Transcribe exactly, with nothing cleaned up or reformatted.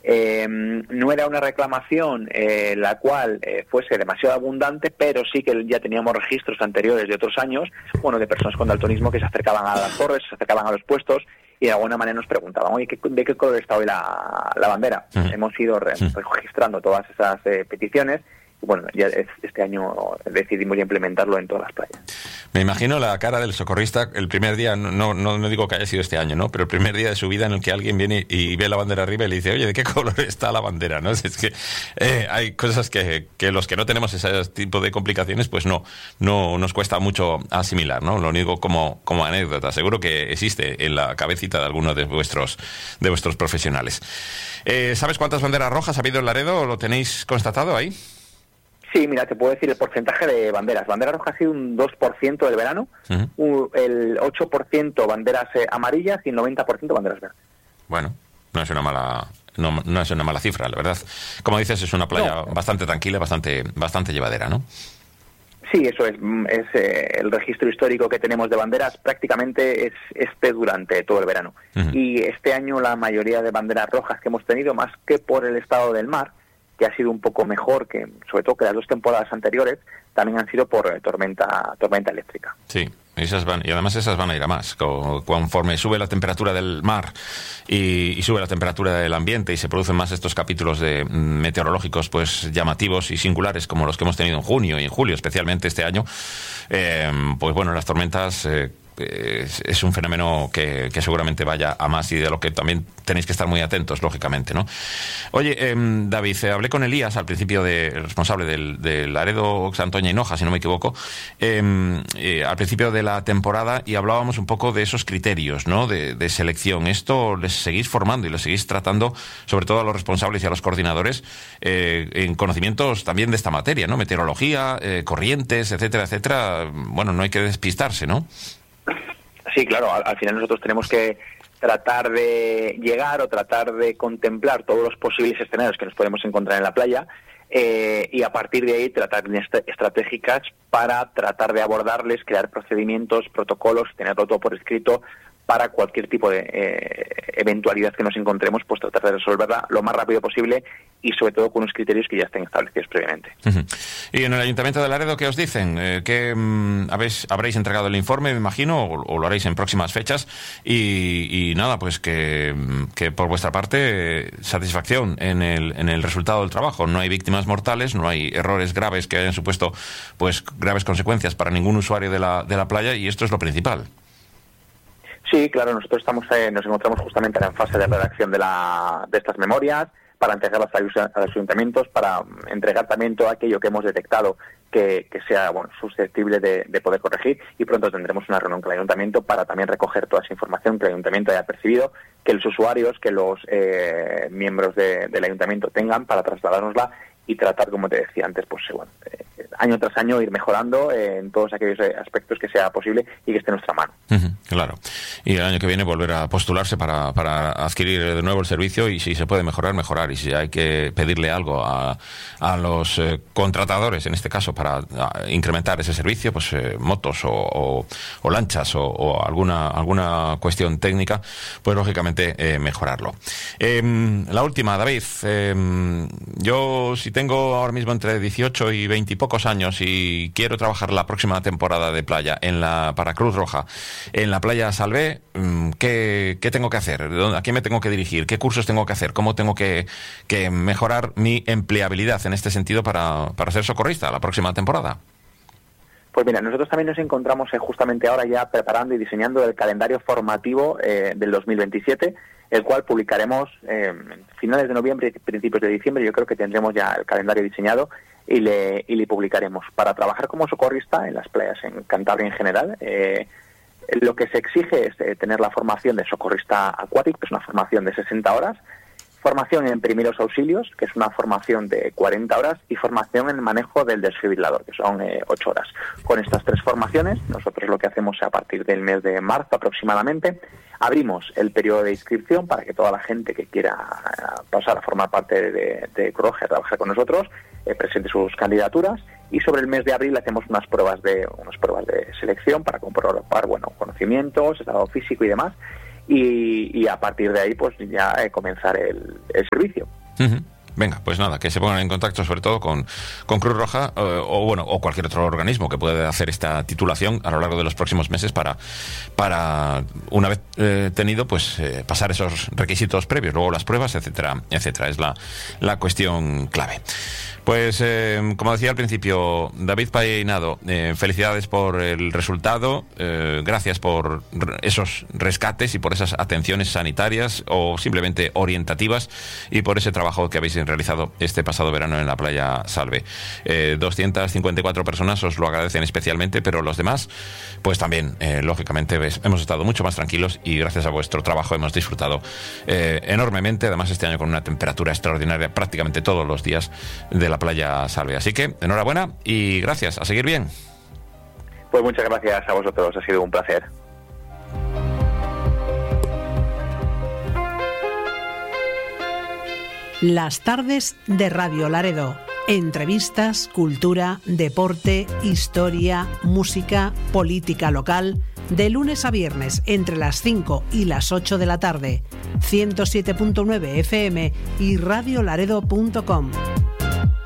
Eh, no era una reclamación eh, la cual eh, fuese demasiado abundante, pero sí que ya teníamos registros anteriores de otros años, bueno, de personas con daltonismo que se acercaban a las torres, se acercaban a los puestos y de alguna manera nos preguntaban, oye, ¿qué, ¿de qué color está hoy la, la bandera? Uh-huh. Hemos ido re- registrando todas esas eh, peticiones. Bueno, ya este año decidimos ya implementarlo en todas las playas. Me imagino la cara del socorrista el primer día, no, no, no digo que haya sido este año, ¿no? Pero el primer día de su vida en el que alguien viene y ve la bandera arriba y le dice, oye, ¿de qué color está la bandera? ¿No? Es que eh, hay cosas que, que los que no tenemos ese tipo de complicaciones, pues no, no nos cuesta mucho asimilar, ¿no? Lo único como, como anécdota, seguro que existe en la cabecita de alguno de vuestros, de vuestros profesionales. Eh, ¿Sabes cuántas banderas rojas ha habido en Laredo? ¿Lo tenéis constatado ahí? Sí, mira, te puedo decir el porcentaje de banderas. Bandera roja ha sido un dos por ciento del verano, uh-huh. un, el ocho por ciento banderas eh, amarillas y el noventa por ciento banderas verdes. Bueno, no es una mala no, no es una mala cifra, la verdad. Como dices, es una playa no. bastante tranquila, bastante bastante llevadera, ¿no? Sí, eso es. es eh, el registro histórico que tenemos de banderas prácticamente es este durante todo el verano. Uh-huh. Y este año la mayoría de banderas rojas que hemos tenido, más que por el estado del mar, que ha sido un poco mejor que, sobre todo que las dos temporadas anteriores, también han sido por eh, tormenta tormenta eléctrica. Sí, esas van, y además esas van a ir a más. Conforme sube la temperatura del mar y, y sube la temperatura del ambiente y se producen más estos capítulos de meteorológicos pues llamativos y singulares como los que hemos tenido en junio y en julio, especialmente este año, eh, pues bueno, las tormentas... Eh, Es, es un fenómeno que, que seguramente vaya a más y de lo que también tenéis que estar muy atentos, lógicamente, ¿no? Oye, eh, David, eh, hablé con Elías al principio, de, el responsable del, del Laredo, Santoña y Noja, si no me equivoco, eh, eh, al principio de la temporada y hablábamos un poco de esos criterios, ¿no? De, de selección. Esto les seguís formando y les seguís tratando, sobre todo a los responsables y a los coordinadores, eh, en conocimientos también de esta materia, ¿no? Meteorología, eh, corrientes, etcétera, etcétera. Bueno, no hay que despistarse, ¿no? Sí, claro, al, al final nosotros tenemos que tratar de llegar o tratar de contemplar todos los posibles escenarios que nos podemos encontrar en la playa eh, y a partir de ahí tratar de est- estratégicas para tratar de abordarles, crear procedimientos, protocolos, tenerlo todo por escrito para cualquier tipo de eh, eventualidad que nos encontremos, pues tratar de resolverla lo más rápido posible y sobre todo con unos criterios que ya estén establecidos previamente. Uh-huh. Y en el Ayuntamiento de Laredo, ¿qué os dicen? Eh, ¿Qué mm, habéis, habréis entregado el informe, me imagino, o, o lo haréis en próximas fechas? Y, y nada, pues que, que por vuestra parte, satisfacción en el, en el resultado del trabajo. No hay víctimas mortales, no hay errores graves que hayan supuesto pues graves consecuencias para ningún usuario de la, de la playa y esto es lo principal. Sí, claro, nosotros estamos eh, nos encontramos justamente en la fase de redacción de, la, de estas memorias para entregarlas a los ayuntamientos, para entregar también todo aquello que hemos detectado que, que sea bueno, susceptible de, de poder corregir y pronto tendremos una reunión con el ayuntamiento para también recoger toda esa información que el ayuntamiento haya percibido, que los usuarios, que los eh, miembros de, del ayuntamiento tengan para trasladárnosla y tratar, como te decía antes, pues bueno, eh, año tras año ir mejorando eh, en todos aquellos aspectos que sea posible y que esté en nuestra mano. Uh-huh, claro. Y el año que viene volver a postularse para, para adquirir de nuevo el servicio y si se puede mejorar, mejorar. Y si hay que pedirle algo a, a los eh, contratadores, en este caso, para a, incrementar ese servicio, pues eh, motos o, o, o lanchas o, o alguna, alguna cuestión técnica, pues lógicamente eh, mejorarlo. Eh, la última, David. Eh, yo, si tengo ahora mismo entre dieciocho y veinte y pocos años y quiero trabajar la próxima temporada de playa en la para Cruz Roja, en la playa Salvé, ¿qué, qué tengo que hacer? ¿A quién me tengo que dirigir? ¿Qué cursos tengo que hacer? ¿Cómo tengo que, que mejorar mi empleabilidad en este sentido para, para ser socorrista la próxima temporada? Pues mira, nosotros también nos encontramos eh, justamente ahora ya preparando y diseñando el calendario formativo eh, del dos mil veintisiete, el cual publicaremos eh, finales de noviembre y principios de diciembre. Yo creo que tendremos ya el calendario diseñado y le, y le publicaremos. Para trabajar como socorrista en las playas en Cantabria en general, eh, lo que se exige es eh, tener la formación de socorrista acuático, que es una formación de sesenta horas, formación en primeros auxilios, que es una formación de cuarenta horas, y formación en el manejo del desfibrilador, que son eh, ocho horas. Con estas tres formaciones, nosotros lo que hacemos a partir del mes de marzo aproximadamente, abrimos el periodo de inscripción para que toda la gente que quiera pasar a formar parte de, de Cruz Roja, a trabajar con nosotros, eh, presente sus candidaturas, y sobre el mes de abril hacemos unas pruebas de unas pruebas de selección para comprobar bueno, conocimientos, estado físico y demás. y, y a partir de ahí pues ya eh, comenzar el, el servicio. Uh-huh. Venga, pues nada, que se pongan en contacto sobre todo con, con Cruz Roja eh, o bueno o cualquier otro organismo que pueda hacer esta titulación a lo largo de los próximos meses para, para una vez eh, tenido, pues eh, pasar esos requisitos previos, luego las pruebas, etcétera, etcétera. Es la, la cuestión clave. Pues, eh, como decía al principio, David Peinado, eh, felicidades por el resultado, eh, gracias por esos rescates y por esas atenciones sanitarias o simplemente orientativas y por ese trabajo que habéis realizado este pasado verano en la playa Salve. Eh, doscientas cincuenta y cuatro personas os lo agradecen especialmente, pero los demás, pues también, eh, lógicamente, ves, hemos estado mucho más tranquilos y gracias a vuestro trabajo hemos disfrutado eh, enormemente, además este año con una temperatura extraordinaria prácticamente todos los días de la playa Salve. Así que enhorabuena y gracias, a seguir bien. Pues muchas gracias a vosotros, ha sido un placer. Las tardes de Radio Laredo. Entrevistas, cultura, deporte, historia, música, política local. De lunes a viernes entre las cinco y las ocho de la tarde. ciento siete punto nueve F M y radio laredo punto com.